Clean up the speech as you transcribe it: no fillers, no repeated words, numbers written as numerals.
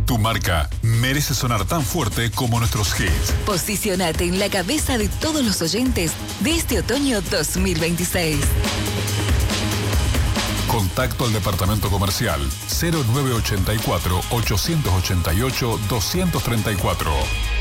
Tu marca merece sonar tan fuerte como nuestros hits. Posicionate en la cabeza de todos los oyentes de este otoño 2026. Contacto al departamento comercial 0984 888 234.